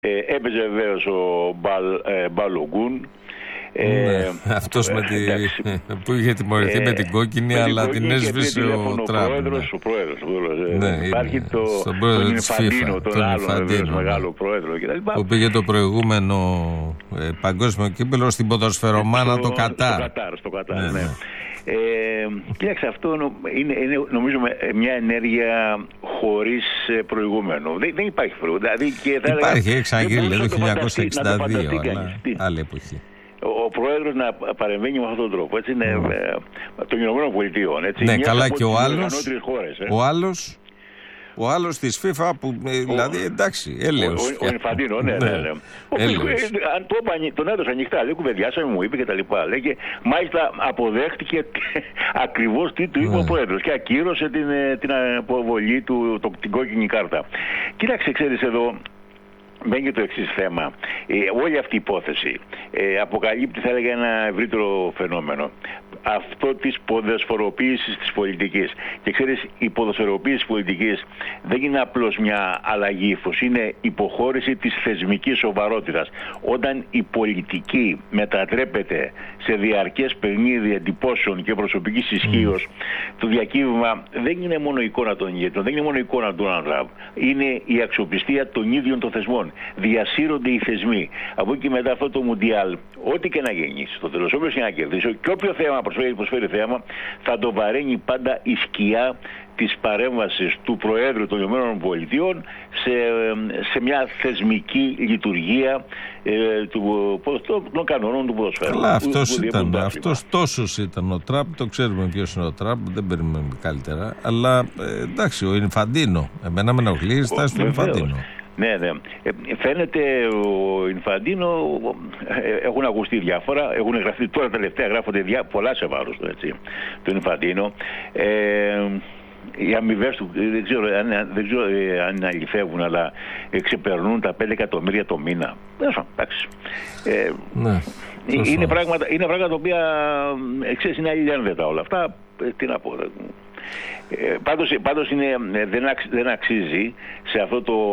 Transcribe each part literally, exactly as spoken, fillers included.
Ε, έπαιζε βεβαίως ο Μπαλ, ε, Μπαλογκούν. Ναι, ε, αυτός με τη... που είχε τιμωρηθεί ε, με την κόκκινη, αλλά την, την έσβησε ο Τραμπ. Ο πρόεδρος, ο πρόεδρος, ο πρόεδρος ναι, υπάρχει το, στον πρόεδρο τον της Ινφαντίνο, FIFA, τον, τον άλλον Ινφαντίνο, ναι, μεγάλο πρόεδρο κτλ. Που πήγε το προηγούμενο ε, παγκόσμιο κύπελλο στην ποδοσφαιρομάνα το Κατάρ. Στο Κατάρ, στο Κατάρ, ναι. ναι. ναι. Ε, κοίταξε, αυτό είναι, είναι νομίζω μια ενέργεια χωρίς προηγούμενο. Δεν, δεν υπάρχει προηγούμενο. Δηλαδή, και θα υπάρχει, έλεγα, εξαγγείλει το χίλια εννιακόσια εξήντα δύο, αλλά άλλη εποχή. Ο πρόεδρος να παρεμβαίνει με αυτόν τον τρόπο, έτσι, είναι mm. των Ηνωμένων Πολιτειών. Έτσι, ναι, καλά, και ο άλλος, χώρες, ε. ο άλλος, ο άλλος της FIFA που, δηλαδή, εντάξει, έλεος. Ο, ο, ο Ινφαντίνο, ναι, ναι, ναι. ναι. Αν το, τον έδωσε ανοιχτά, λέει, κουβεντιάσαμε, μου είπε και τα λοιπά. Λέει, και μάλιστα αποδέχτηκε ακριβώς τι του είπε ο πρόεδρος και ακύρωσε την, την αποβολή του, το, την κόκκινη κάρτα. Κοίταξε, ξέρεις εδώ, μπαίνει και το εξής θέμα. Ε, όλη αυτή η υπόθεση ε, αποκαλύπτει, θα έλεγα, ένα ευρύτερο φαινόμενο. Αυτό της ποδοσφαιροποίησης της πολιτικής. Και ξέρεις, η ποδοσφαιροποίηση της πολιτικής δεν είναι απλώς μια αλλαγή ύφους, είναι υποχώρηση της θεσμικής σοβαρότητας. Όταν η πολιτική μετατρέπεται σε διαρκές παιχνίδι εντυπώσεων και προσωπικής ισχύως, mm. το διακύβημα δεν είναι μόνο η εικόνα των ηγετών, δεν είναι μόνο η εικόνα του Ντόναλντ Τραμπ. Είναι η αξιοπιστία των ίδιων των θεσμών. Διασύρονται οι θεσμοί. Από εκεί μετά αυτό το Μουντιάλ, ό,τι και να γίνει, στο τέλος, όποιος και να κερδίσει, και όποιο θέμα προσφέρει, προσφέρει θέμα, θα το βαραίνει πάντα η σκιά της παρέμβασης του Προέδρου των Ηνωμένων Πολιτειών σε, σε μια θεσμική λειτουργία ε, του, των κανόνων του ποδοσφαίρου. Καλά, αυτός ήταν, αυτός τόσος ήταν ο Τραμπ, το ξέρουμε ποιος είναι ο Τραμπ, δεν περιμένουμε καλύτερα, αλλά ε, εντάξει, ο Ινφαντίνο, εμένα με ενοχλεί η στάση του Ινφαντίνο. Ναι, ναι. Ε, φαίνεται ο Ινφαντίνο, ε, έχουν ακουστεί διάφορα, έχουν γραφτεί τώρα τελευταία, γράφονται διά, πολλά σε βάρος του, έτσι, του Ινφαντίνο. Ε, οι αμοιβές του, δεν ξέρω, δεν ξέρω ε, αν αληθεύουν, αλλά ε, ξεπερνούν τα πέντε εκατομμύρια το μήνα. Εντάξει. Ε, ναι, είναι, πράγματα, είναι πράγματα τα οποία, ε, ξέρεις, είναι αλληλένδετα όλα αυτά. Ε, τι να πω, Ε, πάντως, πάντως είναι, δεν, αξ, δεν αξίζει σε αυτό το,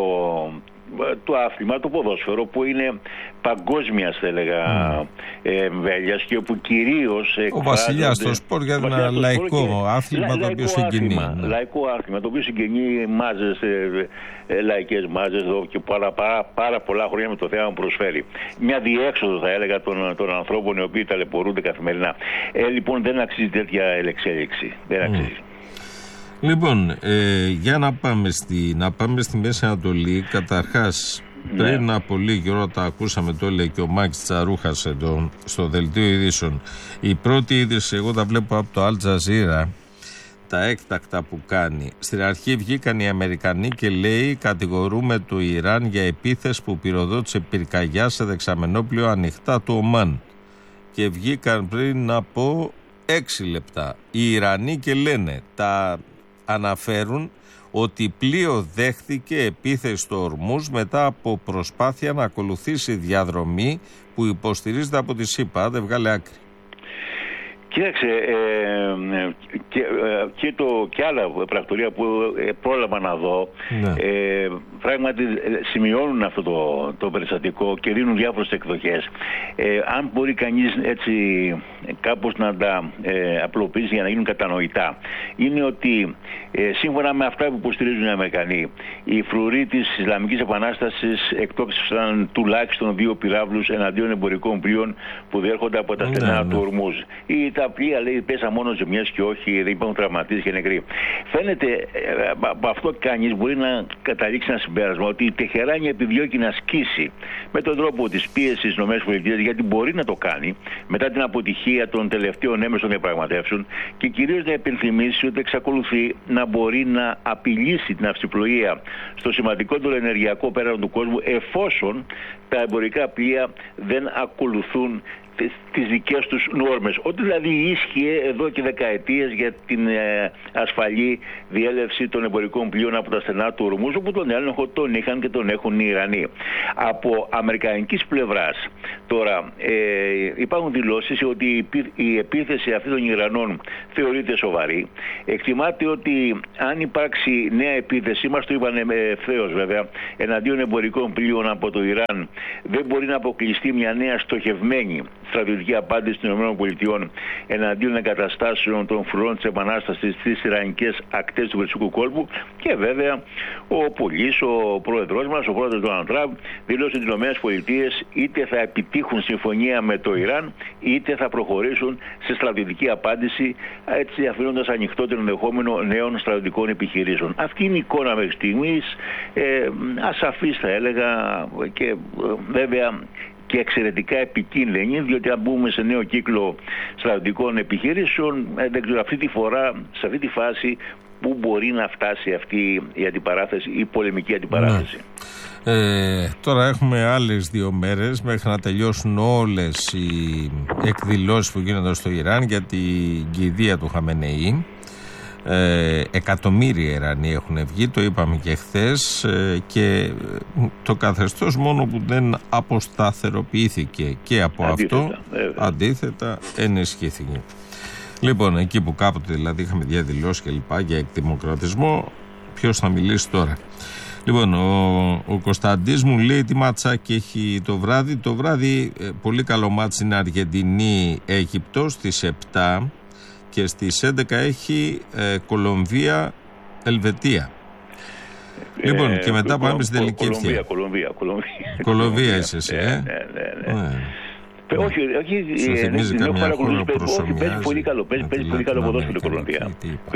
το άθλημα, το ποδόσφαιρο, που είναι παγκόσμιας, θα έλεγα, mm. εμβέλειας, και όπου κυρίως ο βασιλιάς στο σπορ για ένα λαϊκό άθλημα, λα, το οποίο συγκινεί. Ναι. Λαϊκό άθλημα, το οποίο συγκινεί μάζες, ε, ε, λαϊκές μάζες εδώ και πάρα, πάρα, πάρα πολλά χρόνια με το θέμα που προσφέρει. Μια διέξοδο, θα έλεγα, των, των ανθρώπων οι οποίοι ταλαιπωρούνται καθημερινά. Ε, λοιπόν, δεν αξίζει τέτοια ελεξέλιξη. Δεν αξίζει. Mm. Λοιπόν, ε, για να πάμε, στη, να πάμε στη Μέση Ανατολή. Καταρχάς, ναι. πριν από λίγη ώρα τα ακούσαμε, το έλεγε και ο Μάκης Τσαρούχας εδώ, στο δελτίο ειδήσεων. Η πρώτη είδηση, εγώ τα βλέπω από το Al Jazeera, τα έκτακτα που κάνει. Στην αρχή βγήκαν οι Αμερικανοί και λέει, κατηγορούμε το Ιράν για επίθεση που πυροδότησε πυρκαγιά σε δεξαμενόπλαιο ανοιχτά του Ομάν. Και βγήκαν πριν από έξι λεπτά οι Ιρανοί και λένε, τα αναφέρουν, ότι πλοίο δέχθηκε επίθεση στο Ορμούζ μετά από προσπάθεια να ακολουθήσει διαδρομή που υποστηρίζεται από τη ΣΥΠΑ. Δεν βγάλε άκρη. Κοίταξε, ε, και, και, το, και άλλα πρακτορία που πρόλαβα να δω, ναι. ε, πράγματι σημειώνουν αυτό το, το περιστατικό και δίνουν διάφορες εκδοχές. Ε, αν μπορεί κανείς έτσι κάπως να τα ε, απλοποιήσει για να γίνουν κατανοητά, είναι ότι ε, σύμφωνα με αυτά που υποστηρίζουν οι Αμερικανοί, οι φρουροί της Ισλαμικής Επανάστασης εκτόξευσαν τουλάχιστον δύο πυράβλους εναντίον εμπορικών πλοίων που διέρχονται από τα στενά ναι, ναι. του Ορμούζ. Ή τα πλοία, λέει, πέσα μόνο ζημιές και όχι, δεν υπάρχουν τραυματίες και νεκροί. Φαίνεται ε, από αυτό κανείς μπορεί να καταλήξει ένα συμπέρασμα ότι η Τεχεράνη επιδιώκει να ασκήσει με τον τρόπο της πίεσης στις ΗΠΑ, γιατί μπορεί να το κάνει μετά την αποτυχία των τελευταίων έμεσων διαπραγματεύσεων, και κυρίως να επενθυμίσει ότι εξακολουθεί να μπορεί να απειλήσει την αυσιπλοεία στο σημαντικότερο ενεργειακό πέραν του κόσμου, εφόσον τα εμπορικά πλοία δεν ακολουθούν τις δικές τους νόρμες. Ό,τι δηλαδή ίσχυε εδώ και δεκαετίες για την ε, ασφαλή διέλευση των εμπορικών πλοίων από τα στενά του Ορμούζ, όπου τον έλεγχο τον είχαν και τον έχουν οι Ιρανοί. Από αμερικανικής πλευράς τώρα ε, υπάρχουν δηλώσεις ότι η επίθεση αυτή των Ιρανών θεωρείται σοβαρή. Εκτιμάται ότι αν υπάρξει νέα επίθεση, μας το είπαν ευθέως βέβαια, εναντίον εμπορικών πλοίων από το Ιράν, δεν μπορεί να αποκλειστεί μια νέα στοχευμένη στρατιωτική απάντηση των ΗΠΑ εναντίον εγκαταστάσεων των φρουρών της Επανάστασης στις ιρανικές ακτές του Περσικού κόλπου. Και βέβαια ο Πολύς, ο πρόεδρος μας, ο πρόεδρος Ντόναλντ Τραμπ, δήλωσε ότι οι ΗΠΑ είτε θα επιτύχουν συμφωνία με το Ιράν, είτε θα προχωρήσουν σε στρατιωτική απάντηση, έτσι αφήνοντας ανοιχτό το ενδεχόμενο νέων στρατιωτικών επιχειρήσεων. Αυτή είναι η εικόνα μέχρι στιγμής, ε, ασαφής θα έλεγα, και ε, βέβαια και εξαιρετικά επικίνδυνη, διότι αν μπούμε σε νέο κύκλο στρατιωτικών επιχειρήσεων, ε, δεν ξέρω αυτή τη φορά, σε αυτή τη φάση, πού μπορεί να φτάσει αυτή η αντιπαράθεση, η πολεμική αντιπαράθεση. Ναι. Ε, τώρα έχουμε άλλες δύο μέρες μέχρι να τελειώσουν όλες οι εκδηλώσεις που γίνονται στο Ιράν για την κηδεία του Χαμενεή. Ε, εκατομμύρια Ιρανοί έχουν βγει, το είπαμε και χθες, ε, και το καθεστώς μόνο που δεν αποσταθεροποιήθηκε και από αντίθετα, αυτό βέβαια. Αντίθετα ενισχύθηκε. Λοιπόν, εκεί που κάποτε δηλαδή είχαμε διαδηλώσει και λοιπά για εκδημοκρατισμό, ποιος θα μιλήσει τώρα? Λοιπόν, ο, ο Κωνσταντής μου λέει τι ματσάκι έχει το βράδυ. Το βράδυ ε, πολύ καλό μάτς είναι Αργεντινή-Αίγυπτο στις επτά και στις έντεκα έχει ε, Κολομβία-Ελβετία. Ε, λοιπόν, και μετά πάμε στην τελική ευθεία. Κολομβία, Κολομβία. Κολομβία είσαι εσύ, ε. Ναι, ναι, ναι. ναι. Όχι, όχι, δεν έχω παρακολουθήσει. Όχι, παίζει πολύ καλό. Παίζει πολύ καλό ποδόσφαιρο η Κολομβία.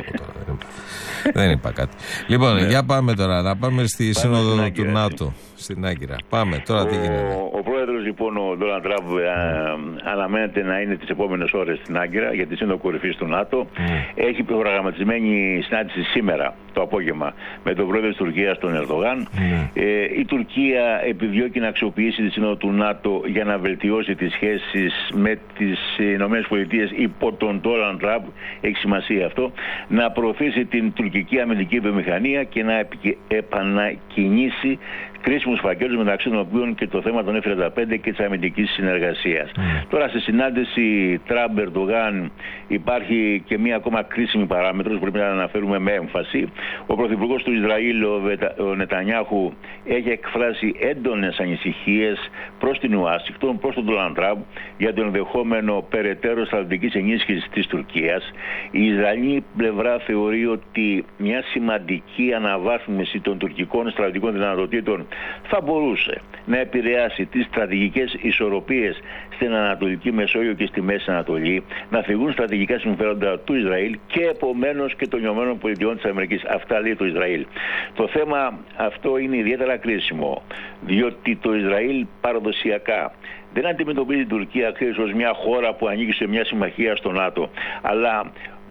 Δεν είπα κάτι. Λοιπόν, για πάμε τώρα, να πάμε στη σύνοδο του ΝΑΤΟ, στην Άγκυρα. Πάμε, τώρα τι γίνεται? Ο πρόεδρος λοιπόν, ο Ντόναλντ Τραμπ, αναμένεται να είναι τις επόμενες ώρες στην Άγκυρα για τη σύνοδο κορυφής του ΝΑΤΟ. Έχει προγραμματισμένη συνάντηση σήμερα το απόγευμα με τον πρόεδρο της Τουρκίας, τον Ερντογάν. Η Τουρκία επιδιώκει να αξιοποιήσει τη σύνοδο του ΝΑΤΟ για να βελτιώσει τις σχέσεις με τις ΗΠΑ υπό τον Ντόναλντ Τραμπ. Έχει σημασία αυτό. Να προωθήσει την τουρκική αμυντική βιομηχανία και να επανακινήσει κρίσιμους φακέλους, μεταξύ των οποίων και το θέμα των εφ τριάντα πέντε και της αμυντικής συνεργασίας. Mm. Τώρα στη συνάντηση Τραμπ-Ερντογάν υπάρχει και μία ακόμα κρίσιμη παράμετρος που πρέπει να αναφέρουμε με έμφαση. Ο πρωθυπουργός του Ισραήλ, ο Νετανιάχου, έχει εκφράσει έντονες ανησυχίες προς την Ουάσιγκτον, προς τον Ντόναλντ Τραμπ, για το ενδεχόμενο περαιτέρω στρατιωτικής ενίσχυσης της Τουρκίας. Η Ισραηλινή πλευρά θεωρεί ότι μια σημαντική αναβάθμιση των τουρκικών στρατιωτικών δυνατοτήτων θα μπορούσε να επηρεάσει τις στρατηγικές ισορροπίες στην Ανατολική Μεσόγειο και στη Μέση Ανατολή, να φυγούν στρατηγικά συμφέροντα του Ισραήλ και επομένως και των ΗΠΑ. Αυτά λέει το Ισραήλ. Το θέμα αυτό είναι ιδιαίτερα κρίσιμο, διότι το Ισραήλ παραδοσιακά δεν αντιμετωπίζει την Τουρκία ως μια χώρα που ανήκει σε μια συμμαχία στο ΝΑΤΟ, αλλά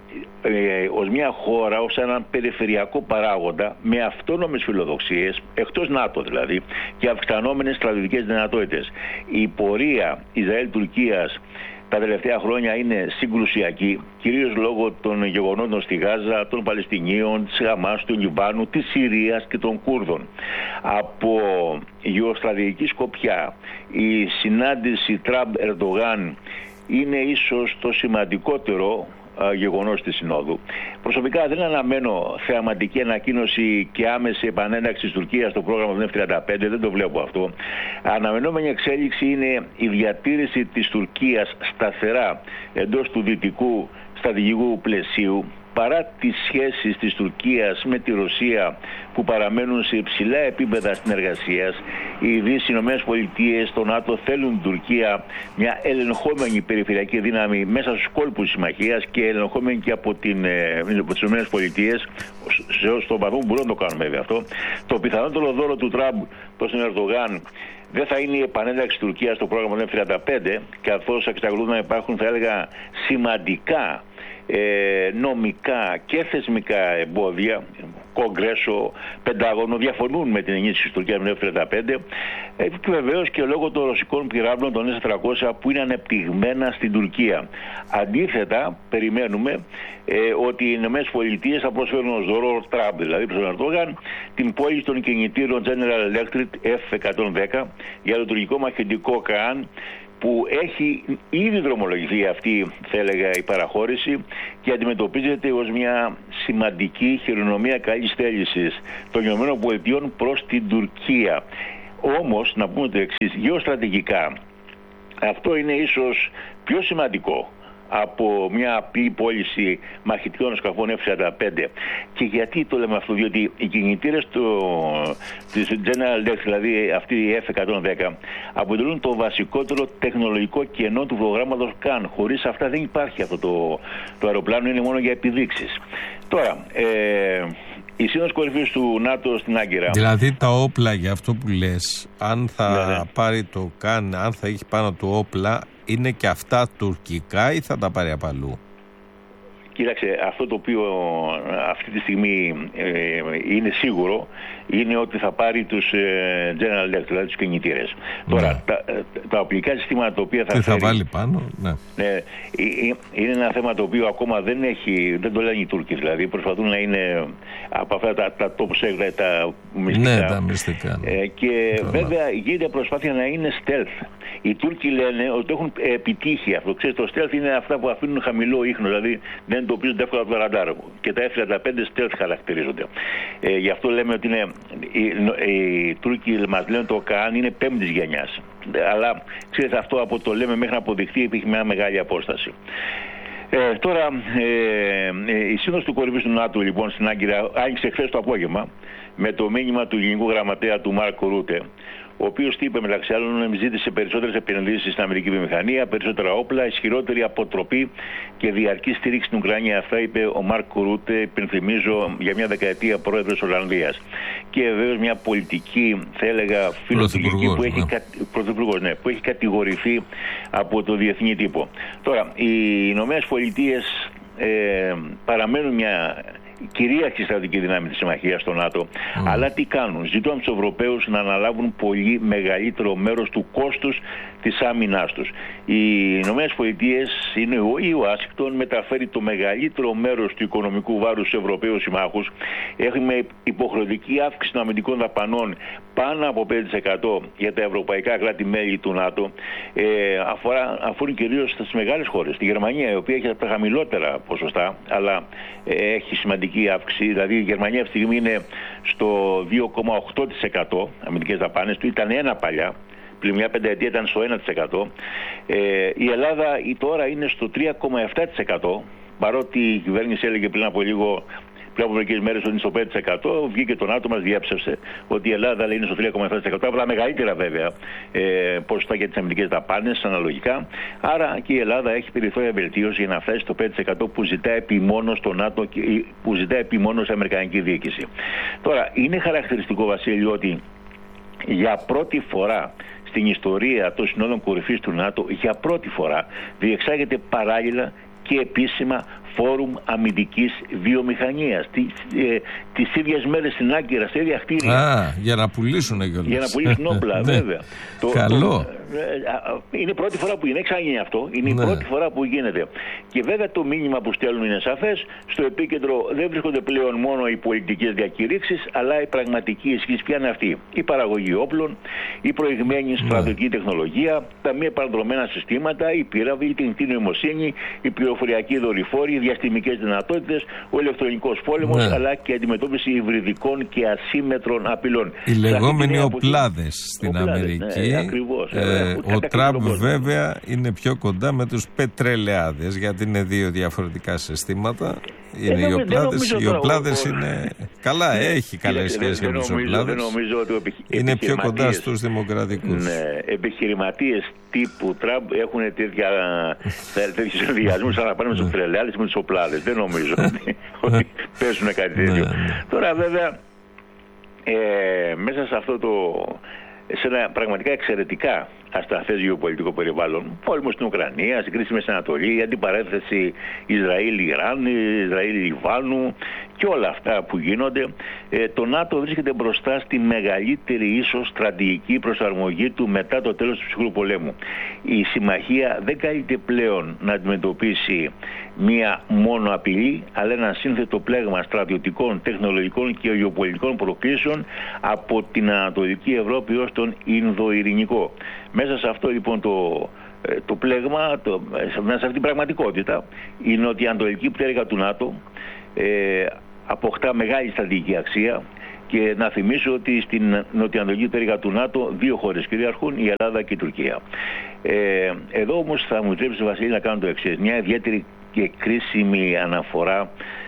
Ε, ως μια χώρα, ως έναν περιφερειακό παράγοντα με αυτόνομες φιλοδοξίες, εκτός ΝΑΤΟ δηλαδή, και αυξανόμενες στρατιωτικές δυνατότητες. Η πορεία Ισραήλ-Τουρκίας τα τελευταία χρόνια είναι συγκρουσιακή, κυρίως λόγω των γεγονότων στη Γάζα, των Παλαιστινίων, της Χαμάς, του Λιβάνου, της Συρίας και των Κούρδων. Από γεωστρατηγική σκοπιά, η συνάντηση Τραμπ-Ερντογάν είναι ίσως το σημαντικότερο γεγονός της Συνόδου. Προσωπικά δεν αναμένω θεαματική ανακοίνωση και άμεση επανένταξη της Τουρκίας στο πρόγραμμα των εφ τριάντα πέντε, δεν το βλέπω αυτό. Αναμενόμενη εξέλιξη είναι η διατήρηση της Τουρκίας σταθερά εντός του δυτικού στρατηγικού πλαισίου, παρά τις σχέσεις της Τουρκίας με τη Ρωσία που παραμένουν σε υψηλά επίπεδα συνεργασίας. Οι Ηνωμένες Πολιτείες, το ΝΑΤΟ θέλουν την Τουρκία μια ελεγχόμενη περιφερειακή δύναμη μέσα στους κόλπους της συμμαχίας και ελεγχόμενη και από, την, από τις Ηνωμένες Πολιτείες, στον βαθμό που μπορούμε να το κάνουμε βέβαια αυτό. Το πιθανότερο δώρο του Τραμπ προς τον Ερντογάν δεν θα είναι η επανένταξη της Τουρκίας στο πρόγραμμα των εφ τριάντα πέντε, καθώς εξακολουθούν να υπάρχουν, θα έλεγα, σημαντικά ε, νομικά και θεσμικά εμπόδια, Κογκρέσο, Πεντάγωνο, διαφωνούν με την ενίσχυση της Τουρκίας με εφ τριάντα πέντε ε, και βεβαίως και λόγω των ρωσικών πυράβλων των ες τετρακόσια που είναι ανεπτυγμένα στην Τουρκία. Αντίθετα, περιμένουμε ε, ότι οι Ηνωμένες Πολιτείες θα προσφέρουν ως δώρο Τραμπ, δηλαδή προς τον Ερντογάν, την πώληση των κινητήρων General Electric εφ εκατόν δέκα για το τουρκικό μαχητικό ΚΑΑΝ, που έχει ήδη δρομολογηθεί αυτή, θα έλεγα, η παραχώρηση και αντιμετωπίζεται ως μια σημαντική χειρονομία καλής θέλησης των ΗΠΑ προς την Τουρκία. Όμως, να πούμε το εξής, γεωστρατηγικά, αυτό είναι ίσως πιο σημαντικό από μια απλή πώληση μαχητικών σκαφών εφ τριάντα πέντε. Και γιατί το λέμε αυτό? Διότι οι κινητήρες της General Electric, δηλαδή αυτή η εφ εκατόν δέκα, αποτελούν το βασικότερο τεχνολογικό κενό του προγράμματος ΚΑΝ. Χωρίς αυτά δεν υπάρχει αυτό το, το αεροπλάνο, είναι μόνο για επιδείξεις. Τώρα, ε, η Σύνοδος Κορυφής του ΝΑΤΟ στην Άγκυρα. Δηλαδή τα όπλα, για αυτό που λες, αν θα ναι, ναι. πάρει το ΚΑΝ, αν θα έχει πάνω του όπλα, είναι και αυτά τουρκικά ή θα τα πάρει απ' αλλού? Κοίταξε, αυτό το οποίο αυτή τη στιγμή ε, είναι σίγουρο είναι ότι θα πάρει τους ε, General Electric, δηλαδή τους κινητήρες. Ναι. Τώρα, τα, τα οπλικά συστήματα τα οποία θα Τι φέρει... θα βάλει πάνω, ναι. ναι. Είναι ένα θέμα το οποίο ακόμα δεν έχει, δεν το λένε οι Τούρκοι, δηλαδή προσπαθούν να είναι από αυτά τα, τα top secret, τα μυστικά. Ναι, τα μυστικά. Ναι. Ε, και Καλά. βέβαια γίνεται προσπάθεια να είναι stealth. Οι Τούρκοι λένε ότι έχουν επιτύχει αυτό. Ξέρεις, το stealth είναι αυτά που αφήνουν χαμηλό ίχνο, δηλαδή δεν εντοπίζονται εύκολα από το ραντάρ. Και τα εφ τριάντα πέντε stealth χαρακτηρίζονται. Ε, γι' αυτό λέμε ότι είναι, οι, οι Τούρκοι μας λένε το ΚΑΑΝ είναι πέμπτης γενιάς. Αλλά ξέρετε, αυτό από το λέμε μέχρι να αποδειχθεί υπήρχε μια μεγάλη απόσταση. Ε, τώρα, ε, ε, η Σύνοδος του Κορυφής του ΝΑΤΟ λοιπόν στην Άγκυρα άνοιξε χθες το απόγευμα με το μήνυμα του Γενικού Γραμματέα του Μάρκο Ρούτε, ο οποίος είπε μεταξύ άλλων ζήτησε περισσότερες επενδύσεις στην αμερική βιομηχανία, περισσότερα όπλα, ισχυρότερη αποτροπή και διαρκή στήριξη στην Ουκρανία. Αυτά είπε ο Μάρκο Ρούτε, υπενθυμίζω, για μια δεκαετία πρόεδρος της Ολλανδίας. Και βεβαίως μια πολιτική, θα έλεγα, φιλοτουρκική που, έχει, ναι. ναι, που έχει κατηγορηθεί από το διεθνή τύπο. Τώρα, οι Ηνωμένες Πολιτείες ε, παραμένουν μια κυρίαρχη στρατηγική δύναμη της συμμαχίας στο ΝΑΤΟ, mm. αλλά τι κάνουν? Ζητούν από τους Ευρωπαίους να αναλάβουν πολύ μεγαλύτερο μέρος του κόστους της άμυνάς τους. Οι Ηνωμένες Πολιτείες είναι ο ή ο Ουάσιγκτον μεταφέρει το μεγαλύτερο μέρος του οικονομικού βάρους στους Ευρωπαίους συμμάχους. Έχουμε υποχρεωτική αύξηση των αμυντικών δαπανών πάνω από πέντε τοις εκατό για τα ευρωπαϊκά κράτη-μέλη του ΝΑΤΟ. Ε, αφορά, αφορούν κυρίως στις μεγάλες χώρες. Τη Γερμανία, η οποία έχει τα χαμηλότερα ποσοστά, αλλά ε, έχει σημαντική αύξηση. Δηλαδή η Γερμανία αυτή τη στιγμή είναι στο δύο κόμμα οκτώ τοις εκατό αμυντικές δαπάνες του, ήταν ένα παλιά. Πριν μια πενταετία ήταν στο ένα τοις εκατό. Ε, η Ελλάδα η τώρα είναι στο τρία κόμμα επτά τοις εκατό, παρότι η κυβέρνηση έλεγε πριν από λίγο, πριν από μερικές μέρες, ότι είναι στο πέντε τοις εκατό. Βγήκε το ΝΑΤΟ, μας διέψευσε ότι η Ελλάδα λέει, είναι στο τρία κόμμα επτά τοις εκατό. Αλλά μεγαλύτερα βέβαια ε, ποσοστά για τις αμυντικές δαπάνες αναλογικά. Άρα και η Ελλάδα έχει περιθώρια βελτίωση για να φτάσει στο πέντε τοις εκατό που ζητάει επιμόνως το ΝΑΤΟ και που ζητάει επιμόνως η Αμερικανική διοίκηση. Τώρα, είναι χαρακτηριστικό, Βασίλη, ότι για πρώτη φορά στην ιστορία των συνόδων κορυφής του ΝΑΤΟ, για πρώτη φορά διεξάγεται παράλληλα και επίσημα φόρουμ αμυντικής βιομηχανίας. Τι, ε, τις ίδιες μέρες στην Άγκυρα, σε ίδια κτίρια. Α, για να πουλήσουν κιόλας. Για να πουλήσουν όπλα, βέβαια. Το, Καλό. Το, ε, είναι η πρώτη φορά που γίνεται, ξαναγίνει αυτό. Είναι ναι. η πρώτη φορά που γίνεται. Και βέβαια το μήνυμα που στέλνουν είναι σαφές. Στο επίκεντρο δεν βρίσκονται πλέον μόνο οι πολιτικές διακηρύξεις, αλλά η πραγματική ισχύς ποια είναι αυτή. Η παραγωγή όπλων, η προηγμένη στρατιωτική ναι. τεχνολογία, τα μη επανδρομένα συστήματα, η πύραυλη, η τεχνητή νοημοσύνη, η πληροφοριακή δορυφόρη, διαστημικές δυνατότητες, ο ηλεκτρονικός πόλεμος, ναι. αλλά και αντιμετώπιση υβριδικών και ασύμμετρων απειλών. Οι λεγόμενοι οπλάδες στην οπλάδες, Αμερική. Ναι, ακριβώς. Ε, ο Τραμπ βέβαια είναι πιο κοντά με τους πετρελαιάδες, γιατί είναι δύο διαφορετικά συστήματα. Είναι ε, οι οπλάδες. Οι οπλάδες είναι. Καλά, έχει καλές σχέσεις με τους οπλάδες. Είναι πιο κοντά στους δημοκρατικούς. Ναι, επιχειρηματίες τύπου Τραμπ έχουν τέτοιους συνδυασμούς σαν να πάνε με τους πετρελαιάδες με τους οπλάδες. Δεν νομίζω ότι παίζουν κάτι τέτοιο. Τώρα βέβαια, μέσα σε αυτό το σε ένα πραγματικά εξαιρετικά ασταθές γεωπολιτικό περιβάλλον, πόλεμο στην Ουκρανία, στην κρίση Μέση Ανατολή, η αντιπαράθεση Ισραήλ-Ιράν, Ισραήλ-Λιβάνου και όλα αυτά που γίνονται, ε, το ΝΑΤΟ βρίσκεται μπροστά στη μεγαλύτερη ίσως στρατηγική προσαρμογή του μετά το τέλος του ψυχρού πολέμου. Η συμμαχία δεν καλείται πλέον να αντιμετωπίσει μία μόνο απειλή, αλλά ένα σύνθετο πλέγμα στρατιωτικών, τεχνολογικών και γεωπολιτικών προκλήσεων από την Ανατολική Ευρώπη ως τον Ινδοειρηνικό. Μέσα σε αυτό λοιπόν το, το πλέγμα, το, μέσα σε αυτή την πραγματικότητα, η νοτιοανατολική πτέρυγα του ΝΑΤΟ ε, αποκτά μεγάλη στρατηγική αξία. Και να θυμίσω ότι στην νοτιοανατολική πτέρυγα του ΝΑΤΟ δύο χώρες κυριαρχούν, η Ελλάδα και η Τουρκία. Ε, εδώ όμως θα μου επιτρέψει, Βασίλη, να κάνω το εξής. Μια ιδιαίτερη και κρίσιμη αναφορά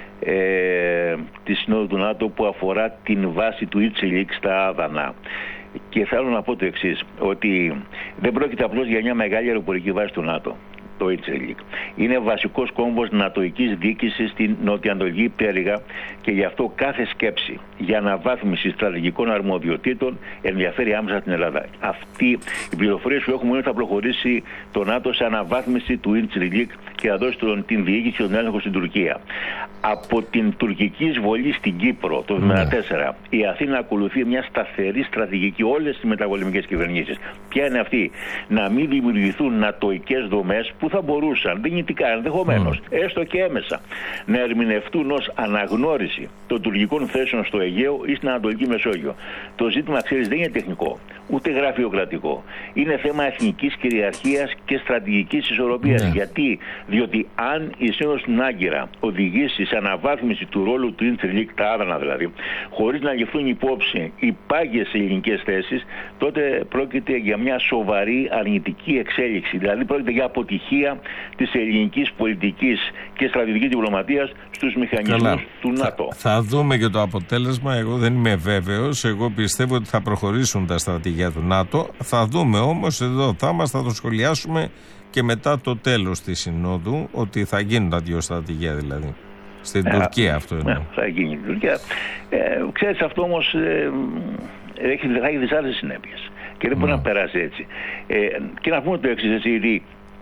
ε, της Συνόδου του ΝΑΤΟ που αφορά την βάση του Ιντσιλίκ στα Άδανα. Και θέλω να πω το εξής, ότι δεν πρόκειται απλώς για μια μεγάλη αεροπορική βάση του ΝΑΤΟ, το Ιντσιλίκ. Είναι βασικός κόμβος νατοικής διοίκησης στην νοτιοανατολική πτέρυγα και γι' αυτό κάθε σκέψη για αναβάθμιση στρατηγικών αρμοδιοτήτων ενδιαφέρει άμεσα την Ελλάδα. Αυτή η πληροφορία που έχουμε είναι ότι θα προχωρήσει το ΝΑΤΟ σε αναβάθμιση του Ιντσιλίκ και θα δώσει τον, την διοίκηση και τον έλεγχο στην Τουρκία. Από την τουρκική εισβολή στην Κύπρο το χίλια εννιακόσια εβδομήντα τέσσερα, η Αθήνα ακολουθεί μια σταθερή στρατηγική όλες τις μεταπολεμικές κυβερνήσεις. Ποια είναι αυτή? Να μην δημιουργηθούν νατοικές δομές που θα μπορούσαν δυνητικά ενδεχομένως, mm. έστω και έμεσα, να ερμηνευτούν ως αναγνώριση των τουρκικών θέσεων στο Αιγαίο ή στην Ανατολική Μεσόγειο. Το ζήτημα, ξέρεις, δεν είναι τεχνικό, ούτε γραφειοκρατικό. Είναι θέμα εθνικής κυριαρχίας και στρατηγικής ισορροπίας. Mm. Γιατί? Διότι αν η Σύνοδος στην Άγκυρα οδηγήσει σε αναβάθμιση του ρόλου του Ιντσιλίκ, τα Άδανα δηλαδή, χωρίς να ληφθούν υπόψη οι πάγιες ελληνικές θέσεις, τότε πρόκειται για μια σοβαρή αρνητική εξέλιξη. Δηλαδή πρόκειται για αποτυχία της ελληνικής πολιτικής και στρατηγικής διπλωματίας στους μηχανισμούς Καλά. του ΝΑΤΟ. Θα, θα δούμε και το αποτέλεσμα. Εγώ δεν είμαι βέβαιος. Εγώ πιστεύω ότι θα προχωρήσουν τα στρατηγία του ΝΑΤΟ. Θα δούμε όμως εδώ, θα μας θα το σχολιάσουμε και μετά το τέλος της Συνόδου, ότι θα γίνουν τα δύο στρατηγία δηλαδή. Στην ε, Τουρκία αυτό είναι. Ε, θα γίνει στην Τουρκία. Ε, ξέρεις, αυτό όμως ε, έχει, θα έχει δυσάρεστες συνέπειες. Και δεν μπορεί mm. να περάσει έτσι. Ε, και να πούμε το εξής, έτσι,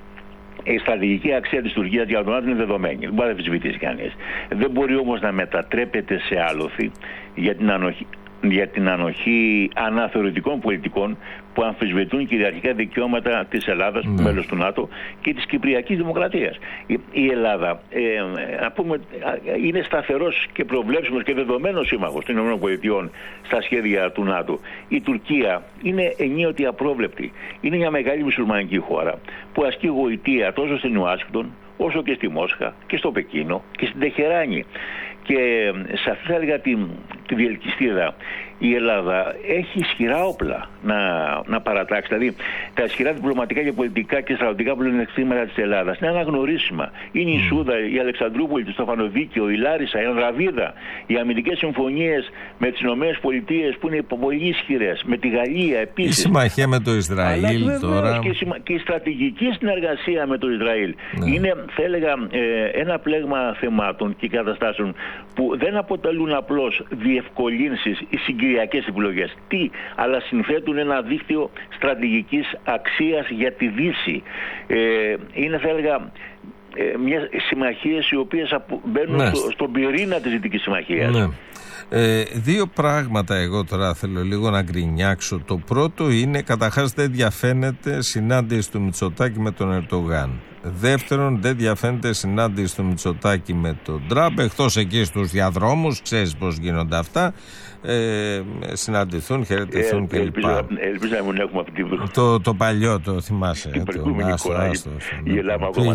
η στρατηγική αξία της Τουρκίας για τον ΝΑΤΟ είναι δεδομένη. Δεν μπορεί να αμφισβητήσει κανείς. Δεν μπορεί όμως να μετατρέπεται σε άλοθη για την ανοχή, για την ανοχή αναθεωρητικών πολιτικών που αμφισβητούν κυριαρχικά δικαιώματα της Ελλάδας, mm. μέλος του ΝΑΤΟ, και της Κυπριακής Δημοκρατίας. Η, η Ελλάδα ε, να πούμε, είναι σταθερός και προβλέψιμος και δεδομένος σύμμαχος των ΗΠΑ στα σχέδια του ΝΑΤΟ. Η Τουρκία είναι ενίοτε απρόβλεπτη. Είναι μια μεγάλη μουσουλμανική χώρα που ασκεί γοητεία τόσο στην Ουάσιγκτον όσο και στη Μόσχα και στο Πεκίνο και στην Τεχεράνη. Και σε αυτή θα έλεγα τη, τη διελκυστίδα η Ελλάδα έχει ισχυρά όπλα να, να παρατάξει. Δηλαδή τα ισχυρά διπλωματικά και πολιτικά και στρατιωτικά πλεονεκτήματα της Ελλάδας είναι αναγνωρίσιμα. Είναι η Σούδα, η Αλεξανδρούπολη, το Σταφανοδίκαιο, η Λάρισα, η Ανδραβίδα, οι αμυντικές συμφωνίες με τις ΗΠΑ που είναι πολύ ισχυρές, με τη Γαλλία επίσης. Η συμμαχία με το Ισραήλ. Αλλά, τώρα. Και, η, και η στρατηγική συνεργασία με το Ισραήλ. Ναι. Είναι, θα έλεγα, ε, ένα πλέγμα θεμάτων και καταστάσεων που δεν αποτελούν απλώς διευκολύνσεις ή συγκυριακές επιλογές. Τι, αλλά συνθέτουν ένα δίκτυο στρατηγικής αξίας για τη Δύση. Ε, είναι, θα έλεγα, ε, μια συμμαχίες οι οποίες μπαίνουν ναι. στο, στον πυρήνα της Δυτικής Συμμαχίας. Ναι. Ε, δύο πράγματα εγώ τώρα θέλω λίγο να γκρινιάξω. Το πρώτο είναι, καταρχάς δεν διαφαίνεται συνάντηση του Μητσοτάκη με τον Ερντογάν. Δεύτερον, δεν διαφαίνεται συνάντηση του Μητσοτάκη με τον Τραμπ, εκτός εκεί στους διαδρόμους, ξέρεις πώς γίνονται αυτά, ε, συναντηθούν, χαιρετηθούν ε, κλπ. Ελπίζω να μην έχουμε αυτή την... Το, το παλιό, το θυμάσαι. Την προηγούμενη εικόνα, γελάμε ακόμα.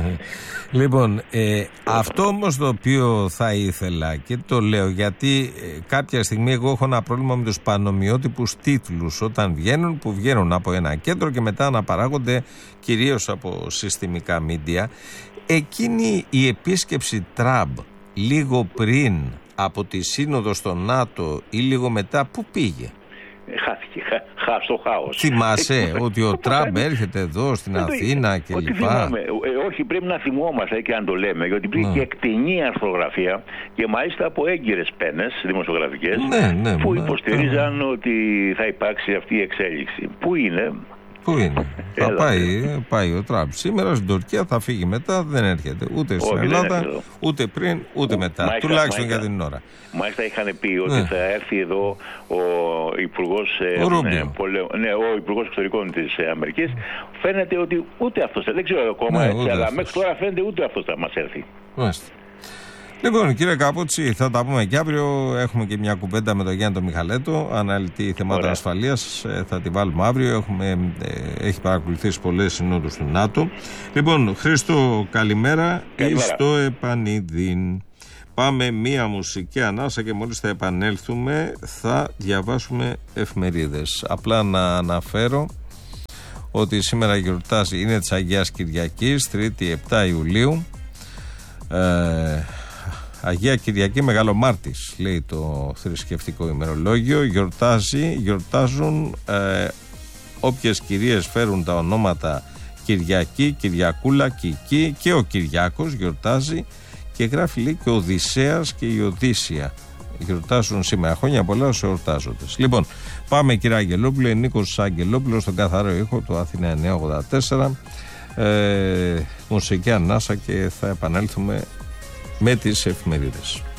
Λοιπόν, ε, αυτό όμως το οποίο θα ήθελα και το λέω γιατί ε, κάποια στιγμή εγώ έχω ένα πρόβλημα με τους πανομοιότυπους τίτλους όταν βγαίνουν, που βγαίνουν από ένα κέντρο και μετά αναπαράγονται κυρίως από συστημικά μίντια. Εκείνη η επίσκεψη Τραμπ λίγο πριν από τη σύνοδο στο ΝΑΤΟ ή λίγο μετά, πού πήγε? Χάθηκε, χά, στο χάος. Θυμάσαι ότι ο Τραμπ έρχεται εδώ στην Αθήνα και λοιπά? Όχι, όχι, πρέπει να θυμόμαστε και να το λέμε, γιατί υπήρχε ναι. και εκτενή αρθρογραφία και μάλιστα από έγκυρες πένες δημοσιογραφικές ναι, ναι, που ναι, υποστηρίζαν ναι. ότι θα υπάρξει αυτή η εξέλιξη. Πού είναι? Πού είναι? Θα πάει, πάει ο Τραμπ σήμερα στην Τουρκία, θα φύγει μετά, δεν έρχεται ούτε στην όχι, Ελλάδα, ούτε πριν, ούτε μετά. Μάλιστα, τουλάχιστον μάλιστα, για την ώρα. Μάλιστα είχαν πει ότι ναι. θα έρθει εδώ ο Υπουργός, ο ναι, πολε... ναι, ο Υπουργός Εξωτερικών της Αμερικής. Φαίνεται ότι ούτε αυτός, δεν ξέρω ακόμα, ναι, έτσι, αλλά αυτός. Μέχρι τώρα φαίνεται ούτε αυτός θα μας έρθει. Μάλιστα. Λοιπόν, κύριε Κάποτσι, θα τα πούμε και αύριο. Έχουμε και μια κουβέντα με τον Γιάννη τον Μιχαλέτο, αναλυτή θεμάτων ασφαλείας. Θα τη βάλουμε αύριο. Έχουμε, ε, έχει παρακολουθήσει πολλές συνόδους του ΝΑΤΟ. Λοιπόν, Χρήστο, καλημέρα. καλημέρα. Στο επανειδήν. Πάμε μία μουσική ανάσα και μόλις θα επανέλθουμε θα διαβάσουμε εφημερίδες. Απλά να αναφέρω ότι σήμερα γιορτάζει, είναι της Αγίας Κυριακής, Τρίτη επτά Ιουλίου. Ε, Αγία Κυριακή Μεγαλομάρτης, λέει το θρησκευτικό ημερολόγιο. Γιορτάζει, γιορτάζουν ε, όποιες κυρίες φέρουν τα ονόματα Κυριακή, Κυριακούλα, Κική, και ο Κυριάκος γιορτάζει και γράφει, λέει, και ο Οδυσσέας και η Οδύσσια γιορτάζουν σήμερα. Χρόνια πολλά στους εορτάζοντες. Λοιπόν, πάμε, κύριε Αγγελόπουλο. Είναι Νίκος Αγγελόπουλος στον καθαρό ήχο του Αθήνα εννιακόσια ογδόντα τέσσερα. Ε, μουσική ανάσα και θα επανέλθουμε με τις εφημερίδες.